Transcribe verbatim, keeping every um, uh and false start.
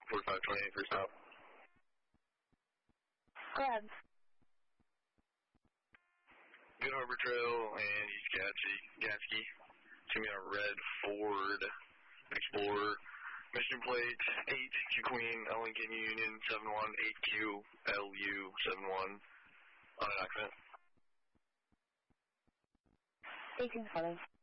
forty-five twenty-eight for stop. Go ahead. Good Harbor Trail and East Gatsky. Gatsky. It's going to be a red Ford Explorer. Mission plate eight Q Queen, L Lincoln Union seven one eight Q L U seven one on an accident. eighteen twenty.